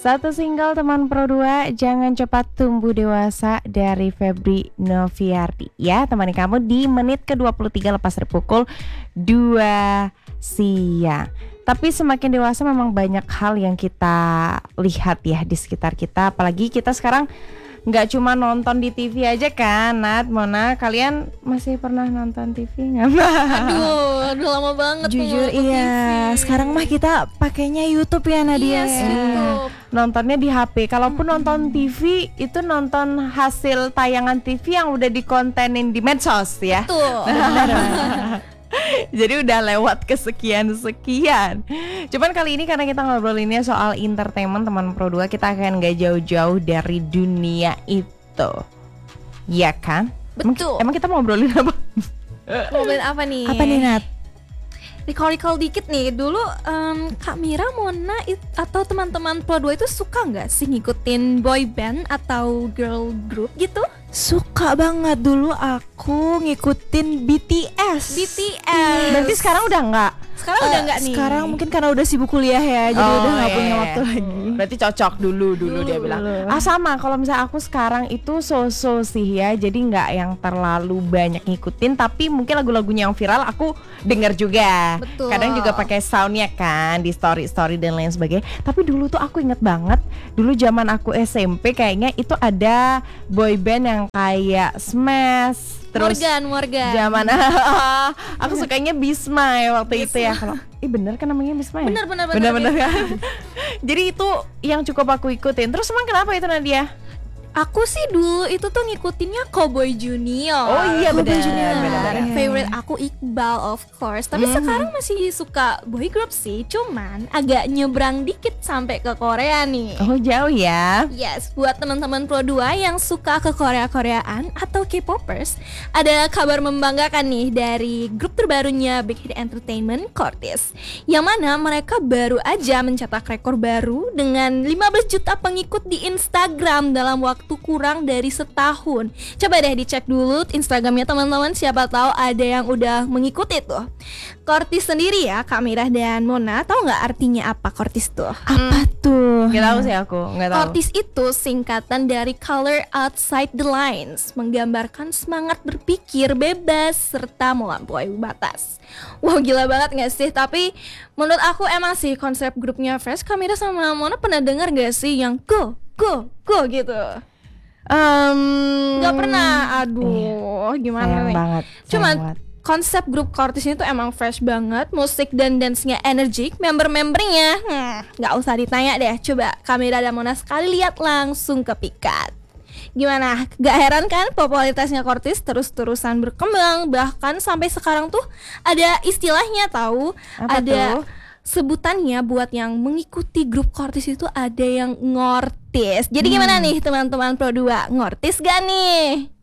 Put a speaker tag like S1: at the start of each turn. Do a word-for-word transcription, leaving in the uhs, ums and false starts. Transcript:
S1: Satu single teman Pro dua, Jangan Cepat Tumbuh Dewasa dari Febri Noviardi. Ya, temani kamu di menit ke dua puluh tiga lepas dari pukul dua siang. Tapi semakin dewasa memang banyak hal yang kita lihat ya di sekitar kita. Apalagi kita sekarang nggak cuma nonton di T V aja kan, Nat, Mona, kalian masih pernah nonton T V nggak?
S2: Aduh, udah lama banget.
S3: Jujur iya, T V. Sekarang mah kita pakainya YouTube ya Nadia.
S2: Yes, YouTube.
S1: Nontonnya di H P. Kalaupun nonton T V itu nonton hasil tayangan T V yang udah dikontenin di medsos ya.
S2: Tuh.
S1: Jadi udah lewat kesekian-sekian. Cuman kali ini karena kita ngobrolinnya soal entertainment teman Pro dua, kita akan gak jauh-jauh dari dunia itu. Ya kan?
S2: Betul.
S1: Emang, emang kita mau ngobrolin apa?
S2: Ngobrolin apa nih?
S3: Apa nih Nat?
S2: Recall-recall dikit nih. Dulu um, Kak Mira, Mona it, atau teman-teman Pro dua itu suka gak sih ngikutin boy band atau girl group gitu?
S3: Suka banget. Dulu aku ngikutin B T S.
S2: B T S.
S1: Berarti sekarang udah enggak?
S2: Sekarang
S3: Uh,
S2: udah enggak nih?
S3: Sekarang mungkin karena udah sibuk kuliah ya, jadi
S1: Oh,
S3: udah nggak
S1: iya,
S3: punya
S1: iya.
S3: waktu lagi.
S1: Berarti cocok dulu dulu dia
S3: Dulu.
S1: bilang. Ah sama, kalau misalnya aku sekarang itu so-so sih ya. Jadi nggak yang terlalu banyak ngikutin, tapi mungkin lagu-lagunya yang viral aku denger juga.
S2: Betul.
S1: Kadang juga pakai soundnya kan di story-story dan lain sebagainya. Tapi dulu tuh aku inget banget, dulu zaman aku S M P kayaknya itu ada boy band yang kayak Smash. Terus
S2: Morgan, Morgan.
S1: zaman aku sukanya Bisma ya waktu itu ya. Kalau ih bener kan namanya Bisma ya?
S2: Bener, bener, bener,
S1: bener kan? Jadi itu yang cukup aku ikutin. Terus emang kenapa itu Nadia?
S2: Aku sih dulu itu tuh ngikutinnya Cowboy Junior.
S1: Oh iya,
S2: Cowboy
S1: benar,
S2: Junior.
S1: benar, benar.
S2: Favorite aku Iqbal of course. Tapi
S1: Mhm.
S2: sekarang masih suka boy group sih. Cuman agak nyebrang dikit sampai ke Korea nih.
S1: Oh jauh ya.
S2: Yes, buat teman-teman Pro dua yang suka ke Korea-Koreaan atau K-popers, ada kabar membanggakan nih dari grup terbarunya Big Hit Entertainment, Cortis. Yang mana mereka baru aja mencetak rekor baru dengan lima belas juta pengikut di Instagram dalam waktu kurang dari setahun. Coba deh dicek dulu Instagramnya teman-teman, siapa tahu ada yang udah mengikuti tuh. Cortis sendiri ya, Kak Mirah dan Mona, tahu nggak artinya apa Cortis tuh?
S3: Apa tuh?
S1: Nggak tahu sih aku, nggak tahu.
S2: Cortis itu singkatan dari Color Outside the Lines, menggambarkan semangat berpikir bebas serta melampaui batas. Wow, gila banget gak sih? Tapi menurut aku emang sih konsep grupnya fresh. Kamira sama Mona pernah dengar gak sih yang go, go, go gitu?
S1: Um,
S2: Gak pernah, aduh gimana
S1: sayang
S2: nih?
S1: banget.
S2: Cuman
S1: sayang banget.
S2: konsep grup Cortis ini tuh emang fresh banget. Musik dan dance-nya energik. Member-membernya hmm, gak usah ditanya deh. Coba Kamira dan Mona sekali lihat langsung kepikat. Gimana? Gak heran kan popularitasnya Cortis terus-terusan berkembang. Bahkan sampai sekarang tuh ada istilahnya tahu.
S1: Apa
S2: Ada
S1: tuh?
S2: sebutannya buat yang mengikuti grup Cortis itu ada yang ngortis. Jadi gimana nih teman-teman Pro dua? Ngortis gak nih?